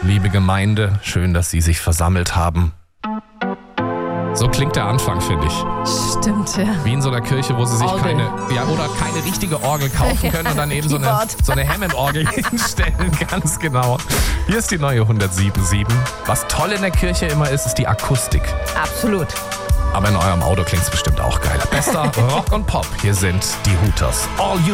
liebe Gemeinde, schön, dass Sie sich versammelt haben. So klingt der Anfang, finde ich. Stimmt, ja. Wie in so einer Kirche, wo Sie sich Orgel. keine richtige Orgel kaufen können und dann eben so eine Hammond-Orgel hinstellen. Ganz genau. Hier ist die neue 107.7. Was toll in der Kirche immer ist die Akustik. Absolut. Aber in eurem Auto klingt es bestimmt auch geil. Bester Rock und Pop. Hier sind die Hooters. All You